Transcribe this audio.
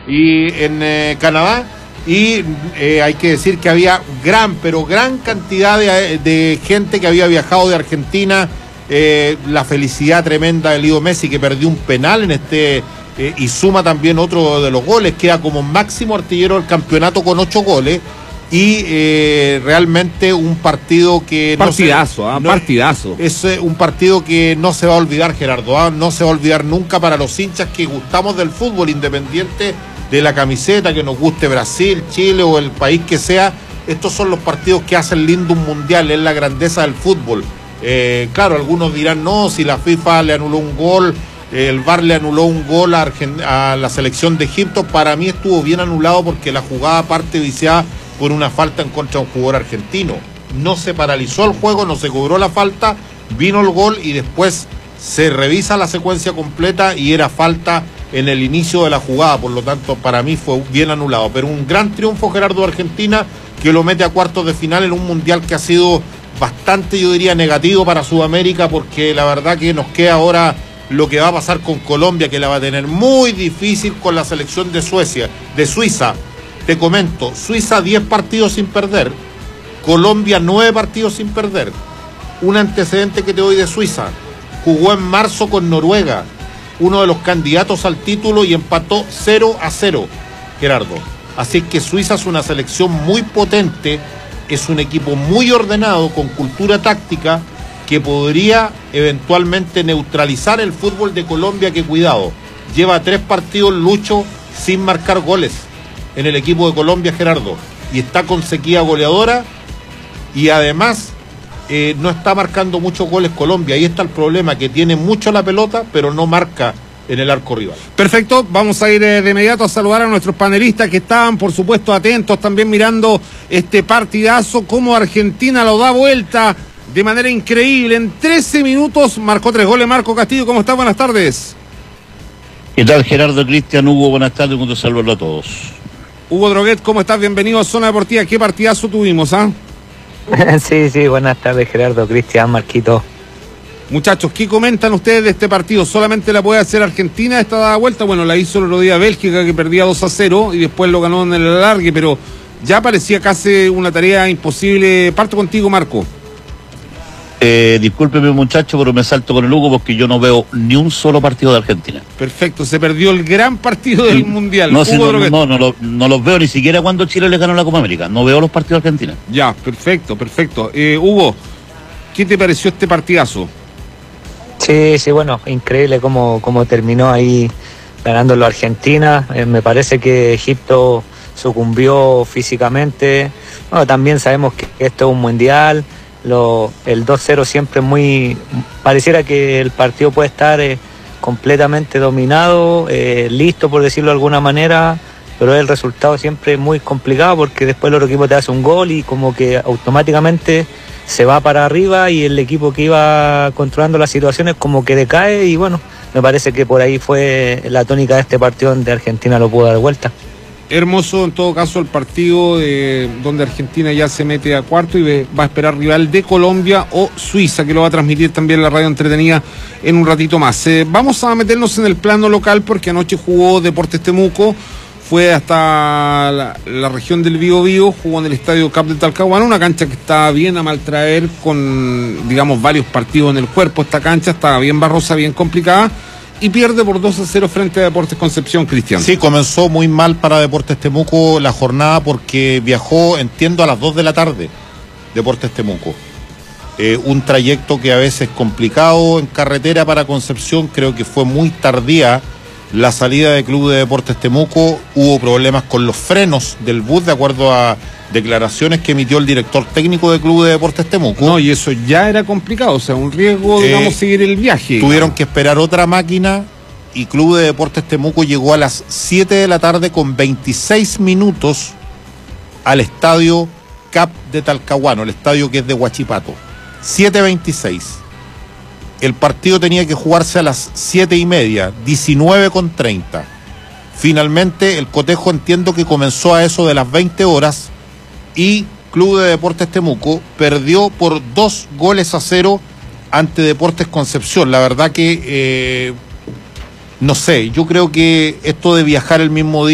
y en Canadá. Y hay que decir que había gran cantidad de gente que había viajado de Argentina. La felicidad tremenda de Leo Messi, que perdió un penal en y suma también otro de los goles, queda como máximo artillero del campeonato con 8 goles. Y realmente un partido que partidazo. Es un partido que no se va a olvidar, Gerardo, no se va a olvidar nunca para los hinchas que gustamos del fútbol, independiente de la camiseta, que nos guste Brasil, Chile o el país que sea. Estos son los partidos que hacen lindo un mundial, es la grandeza del fútbol. Claro, algunos dirán no, si la FIFA le anuló un gol, el VAR le anuló un gol a la selección de Egipto. Para mí estuvo bien anulado porque la jugada parte viciada por una falta en contra de un jugador argentino. No se paralizó el juego, no se cobró la falta, vino el gol y después se revisa la secuencia completa y era falta en el inicio de la jugada. Por lo tanto, para mí fue bien anulado. Pero un gran triunfo, Gerardo, de Argentina, que lo mete a cuartos de final en un mundial que ha sido bastante, yo diría, negativo para Sudamérica, porque la verdad que nos queda ahora lo que va a pasar con Colombia, que la va a tener muy difícil con la selección de Suiza. Te comento, Suiza 10 partidos sin perder, Colombia 9 partidos sin perder. Un antecedente que te doy de Suiza: jugó en marzo con Noruega, uno de los candidatos al título, y empató 0-0, Gerardo. Así que Suiza es una selección muy potente, es un equipo muy ordenado, con cultura táctica, que podría eventualmente neutralizar el fútbol de Colombia, que cuidado, lleva 3 partidos Lucho sin marcar goles en el equipo de Colombia, Gerardo, y está con sequía goleadora, y además no está marcando muchos goles Colombia. Ahí está el problema, que tiene mucho la pelota, pero no marca en el arco rival. Perfecto, vamos a ir de inmediato a saludar a nuestros panelistas que estaban, por supuesto, atentos, también mirando este partidazo, cómo Argentina lo da vuelta de manera increíble. En 13 minutos marcó 3 goles. Marco Castillo, ¿cómo estás? Buenas tardes. ¿Qué tal, Gerardo, Cristian, Hugo? Buenas tardes, un gusto saludarlo a todos. Hugo Droguet, ¿cómo estás? Bienvenido a Zona Deportiva. ¿Qué partidazo tuvimos, Sí, buenas tardes, Gerardo, Cristian, Marquito. Muchachos, ¿qué comentan ustedes de este partido? ¿Solamente la puede hacer Argentina esta dada vuelta? Bueno, la hizo el otro día Bélgica, que perdía 2-0 y después lo ganó en el alargue, pero ya parecía casi una tarea imposible. Parto contigo, Marco. Discúlpeme, muchacho, pero me salto con el Hugo porque yo no veo ni un solo partido de Argentina. Perfecto, se perdió el gran partido del Mundial. No los veo ni siquiera cuando Chile le ganó la Copa América. No veo los partidos de Argentina. Ya, perfecto. Hugo, ¿qué te pareció este partidazo? Sí, bueno, increíble cómo terminó ahí ganándolo Argentina. Me parece que Egipto sucumbió físicamente. Bueno, también sabemos que esto es un mundial. El 2-0 siempre pareciera que el partido puede estar completamente dominado, listo, por decirlo de alguna manera, pero el resultado siempre es muy complicado porque después el otro equipo te hace un gol y como que automáticamente se va para arriba y el equipo que iba controlando las situaciones como que decae. Y bueno, me parece que por ahí fue la tónica de este partido donde Argentina lo pudo dar vuelta. Hermoso en todo caso el partido donde Argentina ya se mete a cuarto y va a esperar rival de Colombia o Suiza, que lo va a transmitir también la radio entretenida en un ratito más. Vamos a meternos en el plano local porque anoche jugó Deportes Temuco, fue hasta la región del Biobío, jugó en el Estadio Cap de Talcahuano, una cancha que está bien a maltraer con, digamos, varios partidos en el cuerpo. Esta cancha está bien barrosa, bien complicada, y pierde por 2-0 frente a Deportes Concepción, Cristian. Sí, comenzó muy mal para Deportes Temuco la jornada porque viajó, entiendo, a las 2 de la tarde, Deportes Temuco. Un trayecto que a veces es complicado en carretera para Concepción. Creo que fue muy tardía la salida del Club de Deportes Temuco. Hubo problemas con los frenos del bus, de acuerdo a declaraciones que emitió el director técnico del Club de Deportes Temuco. No, y eso ya era complicado, o sea, un riesgo, digamos, seguir el viaje. Tuvieron que esperar otra máquina y Club de Deportes Temuco llegó a las 7 de la tarde con 26 minutos al Estadio Cap de Talcahuano, el estadio que es de Huachipato. 7:26. El partido tenía que jugarse a las 7:30, 19:30. Finalmente el cotejo, entiendo que comenzó a eso de las 20 horas y Club de Deportes Temuco perdió por 2-0 ante Deportes Concepción. La verdad que, no sé, yo creo que esto de viajar el mismo día